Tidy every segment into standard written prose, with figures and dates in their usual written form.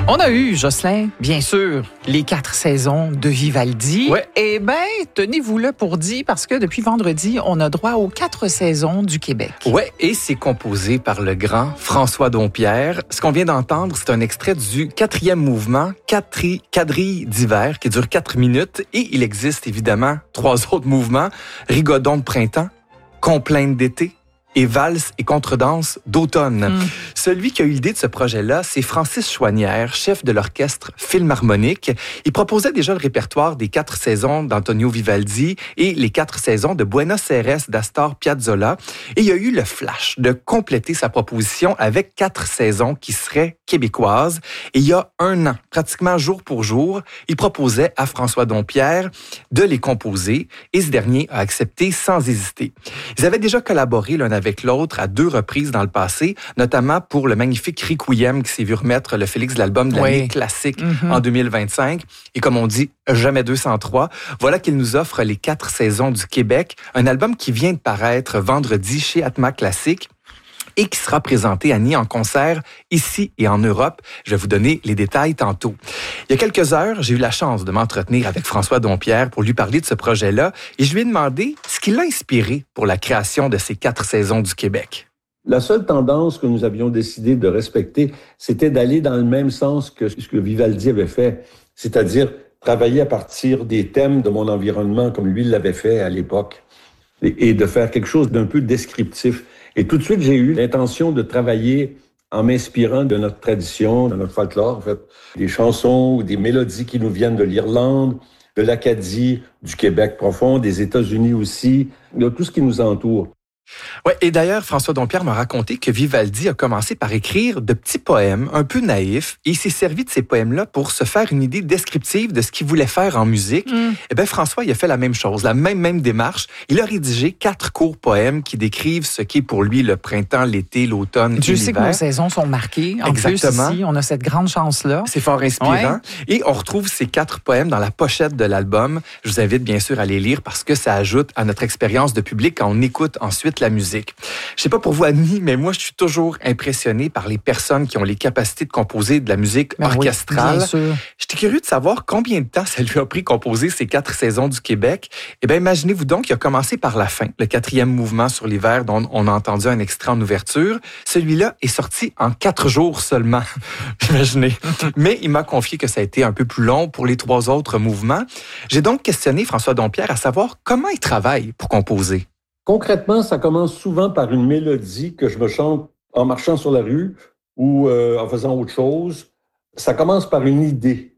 On a eu, Jocelyn, bien sûr, les 4 saisons de Vivaldi. Ouais. Eh bien, tenez-vous-le pour dit, parce que depuis vendredi, on a droit aux 4 saisons du Québec. Ouais, et c'est composé par le grand François Dompierre. Ce qu'on vient d'entendre, c'est un extrait du 4e mouvement, quadrille d'hiver, qui dure 4 minutes. Et il existe évidemment 3 autres mouvements, Rigodon de printemps, Complainte d'été, et valse et contredanse d'automne. Celui qui a eu l'idée de ce projet-là, c'est Francis Chouanière, chef de l'orchestre Philharmonique. Il proposait déjà le répertoire des 4 saisons d'Antonio Vivaldi et les 4 saisons de Buenos Aires d'Astor Piazzolla. Et il a eu le flash de compléter sa proposition avec 4 saisons qui seraient québécoises. Et il y a 1 an, pratiquement jour pour jour, il proposait à François Dompierre de les composer et ce dernier a accepté sans hésiter. Ils avaient déjà collaboré l'un avec l'autre à 2 reprises dans le passé, notamment pour le magnifique Requiem qui s'est vu remettre le Félix de l'album de l'année classique en 2025. Et comme on dit, jamais 203. Voilà qu'il nous offre les 4 saisons du Québec, un album qui vient de paraître vendredi chez Atma Classique et qui sera présenté, Annie, en concert ici et en Europe. Je vais vous donner les détails tantôt. Il y a quelques heures, j'ai eu la chance de m'entretenir avec François Dompierre pour lui parler de ce projet-là et je lui ai demandé ce qui l'a inspiré pour la création de ces 4 saisons du Québec. La seule tendance que nous avions décidé de respecter, c'était d'aller dans le même sens que ce que Vivaldi avait fait, c'est-à-dire travailler à partir des thèmes de mon environnement comme lui l'avait fait à l'époque et de faire quelque chose d'un peu descriptif. Et tout de suite, j'ai eu l'intention de travailler en m'inspirant de notre tradition, de notre folklore, en fait. Des chansons ou des mélodies qui nous viennent de l'Irlande, de l'Acadie, du Québec profond, des États-Unis aussi, de tout ce qui nous entoure. Ouais, et d'ailleurs, François Dompierre m'a raconté que Vivaldi a commencé par écrire de petits poèmes un peu naïfs et il s'est servi de ces poèmes-là pour se faire une idée descriptive de ce qu'il voulait faire en musique. Eh bien, François, il a fait la même chose, la même démarche. Il a rédigé 4 courts poèmes qui décrivent ce qu'est pour lui le printemps, l'été, l'automne et l'hiver. Je sais que nos saisons sont marquées. En Exactement. plus, ici, on a cette grande chance-là. C'est fort inspirant. Ouais. Et on retrouve ces 4 poèmes dans la pochette de l'album. Je vous invite bien sûr à les lire parce que ça ajoute à notre expérience de public quand on écoute ensuite la musique. Je sais pas pour vous, Annie, mais moi, je suis toujours impressionné par les personnes qui ont les capacités de composer de la musique orchestrale. Oui, bien sûr. J'étais curieux de savoir combien de temps ça lui a pris composer ces 4 saisons du Québec. Eh bien, imaginez-vous donc, il a commencé par la fin, le 4e mouvement sur l'hiver dont on a entendu un extrait en ouverture. Celui-là est sorti en 4 jours seulement. Imaginez. Mais il m'a confié que ça a été un peu plus long pour les 3 autres mouvements. J'ai donc questionné François Dompierre à savoir comment il travaille pour composer. Concrètement, ça commence souvent par une mélodie que je me chante en marchant sur la rue ou en faisant autre chose. Ça commence par une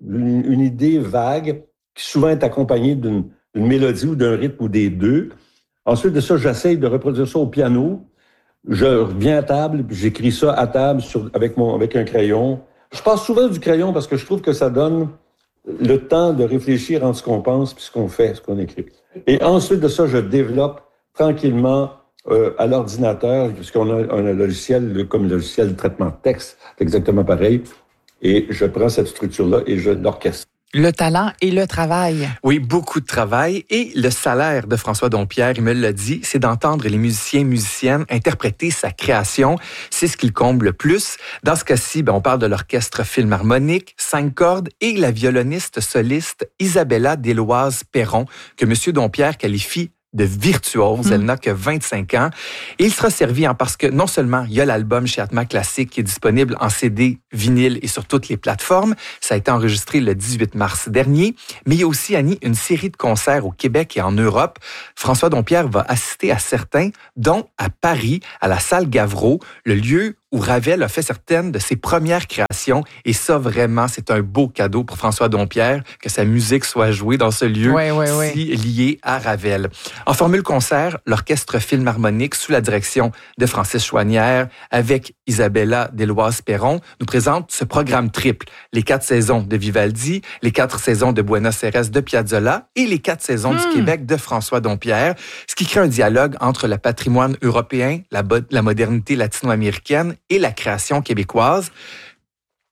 idée vague qui souvent est accompagnée d'une mélodie ou d'un rythme ou des deux. Ensuite de ça, j'essaye de reproduire ça au piano. Je reviens à table, puis j'écris ça à table avec un crayon. Je passe souvent du crayon parce que je trouve que ça donne le temps de réfléchir entre ce qu'on pense puis ce qu'on fait, ce qu'on écrit. Et ensuite de ça, je développe tranquillement à l'ordinateur, puisqu'on a un logiciel comme le logiciel de traitement de texte, c'est exactement pareil. Et je prends cette structure-là et je l'orchestre. Le talent et le travail. Oui, beaucoup de travail. Et le salaire de François Dompierre, il me l'a dit, c'est d'entendre les musiciens et musiciennes interpréter sa création. C'est ce qui le comble le plus. Dans ce cas-ci, on parle de l'orchestre Philharmonique, 5 cordes et la violoniste soliste Isabella Deloise-Perron, que M. Dompierre qualifie de virtuose. Elle n'a que 25 ans. Et il sera servi parce que non seulement il y a l'album chez Atma Classique qui est disponible en CD, vinyle et sur toutes les plateformes. Ça a été enregistré le 18 mars dernier. Mais il y a aussi, Annie, une série de concerts au Québec et en Europe. François Dompierre va assister à certains, dont à Paris, à la salle Gavreau, le lieu où Ravel a fait certaines de ses premières créations. Et ça, vraiment, c'est un beau cadeau pour François Dompierre que sa musique soit jouée dans ce lieu si lié à Ravel. En formule concert, l'orchestre Philharmonique, sous la direction de Francis Chouanière, avec Isabella Deloise-Perron, nous présente ce programme triple. Les 4 saisons de Vivaldi, les 4 saisons de Buenos Aires de Piazzolla et les 4 saisons du Québec de François Dompierre, ce qui crée un dialogue entre le patrimoine européen, la modernité latino-américaine et la création québécoise.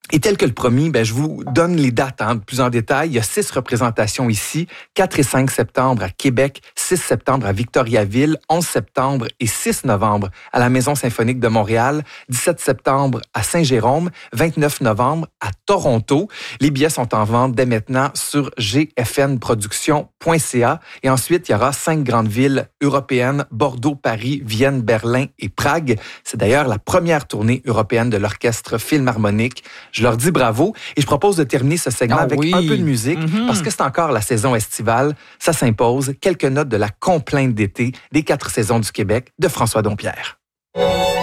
Et tel que le promis, je vous donne les dates plus en détail. Il y a 6 représentations ici, 4 et 5 septembre à Québec, 6 septembre à Victoriaville, 11 septembre et 6 novembre à la Maison symphonique de Montréal, 17 septembre à Saint-Jérôme, 29 novembre à Toronto. Les billets sont en vente dès maintenant sur gfnproduction.ca. Et ensuite, il y aura 5 grandes villes européennes, Bordeaux, Paris, Vienne, Berlin et Prague. C'est d'ailleurs la première tournée européenne de l'Orchestre Philharmonique. Je leur dis bravo et je propose de terminer ce segment avec un peu de musique parce que c'est encore la saison estivale. Ça s'impose. Quelques notes de la complainte d'été des 4 saisons du Québec de François Dompierre.